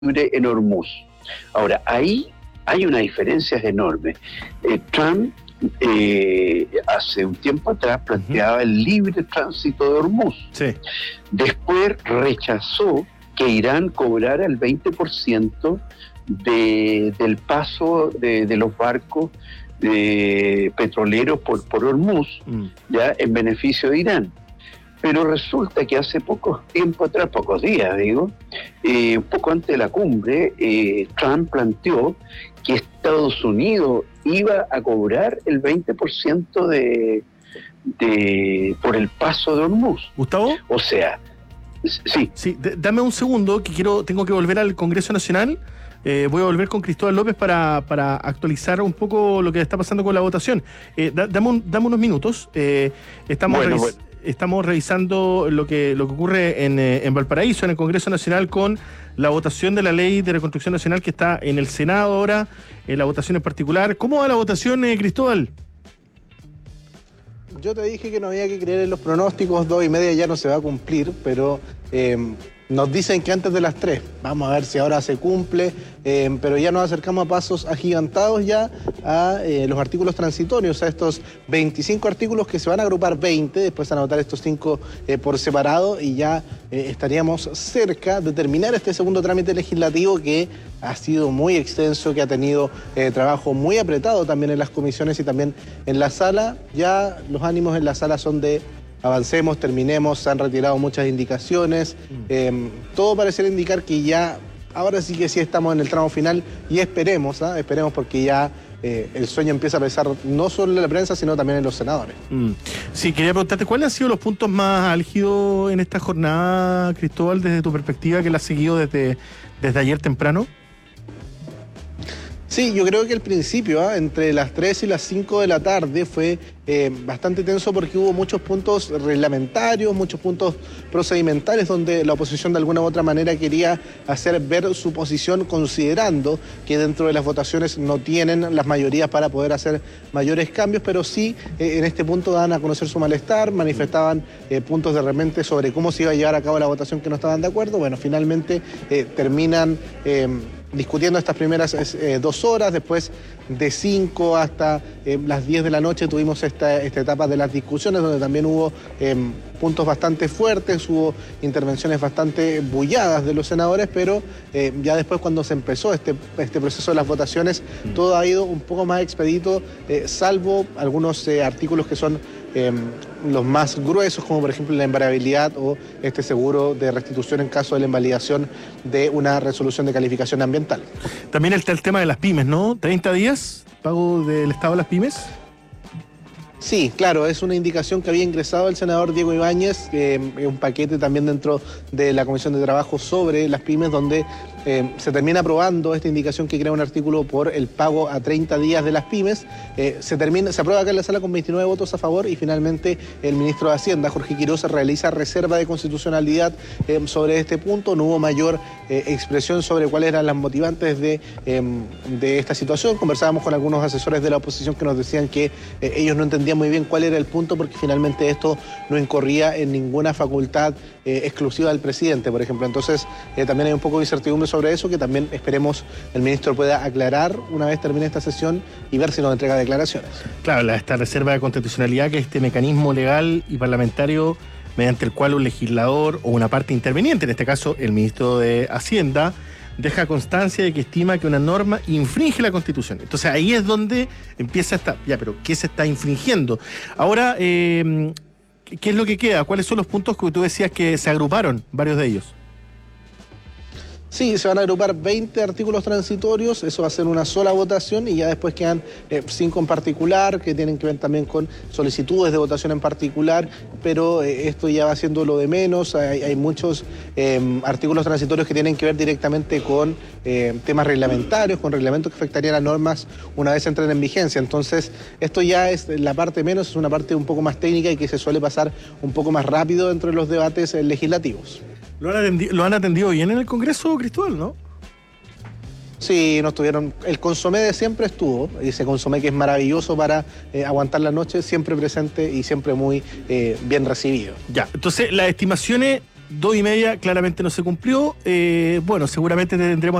en Hormuz. Ahora, ahí hay una diferencia enorme. Trump hace un tiempo atrás planteaba el libre tránsito de Hormuz. Sí. Después rechazó que Irán cobrara el 20% del paso de los barcos petroleros por Hormuz, ya en beneficio de Irán. Pero resulta que hace poco tiempo atrás, pocos días digo, un poco antes de la cumbre, Trump planteó que Estados Unidos iba a cobrar el 20% por el paso de Hormuz. ¿Gustavo? O sea, sí. Sí, dame un segundo, que tengo que volver al Congreso Nacional. Voy a volver con Cristóbal López para actualizar un poco lo que está pasando con la votación. Dame unos minutos. Estamos revisando lo que ocurre en Valparaíso, en el Congreso Nacional, con la votación de la Ley de Reconstrucción Nacional que está en el Senado ahora, la votación en particular. ¿Cómo va la votación, Cristóbal? Yo te dije que no había que creer en los pronósticos, 2:30 ya no se va a cumplir, pero nos dicen que antes de las 3. Vamos a ver si ahora se cumple, pero ya nos acercamos a pasos agigantados ya a los artículos transitorios, a estos 25 artículos que se van a agrupar 20, después van a votar estos 5 por separado y ya estaríamos cerca de terminar este segundo trámite legislativo que ha sido muy extenso, que ha tenido trabajo muy apretado también en las comisiones y también en la sala. Ya los ánimos en la sala son de avancemos, terminemos, se han retirado muchas indicaciones, todo pareciera indicar que ya, ahora sí que sí estamos en el tramo final y esperemos porque ya el sueño empieza a pesar no solo en la prensa, sino también en los senadores. Sí, quería preguntarte, ¿cuáles han sido los puntos más álgidos en esta jornada, Cristóbal, desde tu perspectiva, que la has seguido desde ayer temprano? Sí, yo creo que al principio, entre las 3 y las 5 de la tarde, fue bastante tenso porque hubo muchos puntos reglamentarios, muchos puntos procedimentales donde la oposición de alguna u otra manera quería hacer ver su posición considerando que dentro de las votaciones no tienen las mayorías para poder hacer mayores cambios, pero sí en este punto dan a conocer su malestar, manifestaban puntos de repente sobre cómo se iba a llevar a cabo la votación que no estaban de acuerdo. Bueno, finalmente terminan discutiendo estas primeras 2 horas, después de 5 hasta las 10 de la noche tuvimos esta etapa de las discusiones donde también hubo puntos bastante fuertes, hubo intervenciones bastante bulladas de los senadores, pero ya después cuando se empezó este proceso de las votaciones, todo ha ido un poco más expedito, salvo algunos artículos que son los más gruesos, como por ejemplo la invariabilidad o este seguro de restitución en caso de la invalidación de una resolución de calificación ambiental. También está el tema de las pymes, ¿no? 30 días, pago del Estado a las pymes. Sí, claro, es una indicación que había ingresado el senador Diego Ibáñez, un paquete también dentro de la Comisión de Trabajo sobre las pymes, donde se termina aprobando esta indicación que crea un artículo por el pago a 30 días de las pymes. Se aprueba acá en la sala con 29 votos a favor y finalmente el ministro de Hacienda, Jorge Quiroz, realiza reserva de constitucionalidad sobre este punto. No hubo mayor expresión sobre cuáles eran las motivantes de esta situación. Conversábamos con algunos asesores de la oposición que nos decían que ellos no entendían muy bien cuál era el punto porque finalmente esto no incorría en ninguna facultad exclusiva del presidente, por ejemplo. Entonces también hay un poco de incertidumbre sobre eso que también esperemos el ministro pueda aclarar una vez termine esta sesión y ver si nos entrega declaraciones. Claro, esta reserva de constitucionalidad, que es este mecanismo legal y parlamentario mediante el cual un legislador o una parte interveniente, en este caso el ministro de Hacienda, deja constancia de que estima que una norma infringe la Constitución. Entonces ahí es donde empieza pero ¿qué se está infringiendo? Ahora, ¿qué es lo que queda? ¿Cuáles son los puntos que tú decías que se agruparon, varios de ellos? Sí, se van a agrupar 20 artículos transitorios, eso va a ser una sola votación y ya después quedan 5 en particular que tienen que ver también con solicitudes de votación en particular, pero esto ya va siendo lo de menos. Hay muchos artículos transitorios que tienen que ver directamente con temas reglamentarios, con reglamentos que afectarían a normas una vez entren en vigencia. Entonces, esto ya es la parte menos, es una parte un poco más técnica y que se suele pasar un poco más rápido dentro de los debates legislativos. Lo han atendido bien en el Congreso, Cristóbal, ¿no? Sí, no estuvieron. El consomé de siempre estuvo, ese consomé que es maravilloso para aguantar la noche, siempre presente y siempre muy bien recibido. Ya, entonces las estimaciones 2:30 claramente no se cumplió. Bueno, seguramente tendremos